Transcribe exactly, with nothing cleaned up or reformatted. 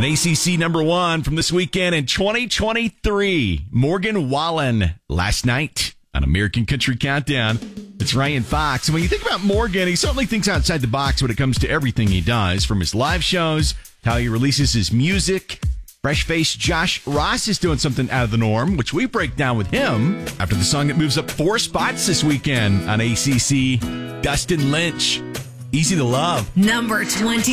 An A C C number one from this weekend in twenty twenty-three. Morgan Wallen last night on American Country Countdown. It's Ryan Fox. And when you think about Morgan, he certainly thinks outside the box when it comes to everything he does, from his live shows to how he releases his music. Fresh-faced Josh Ross is doing something out of the norm, which we break down with him after the song that moves up four spots this weekend on A C C, Dustin Lynch, Easy to Love. Number twenty.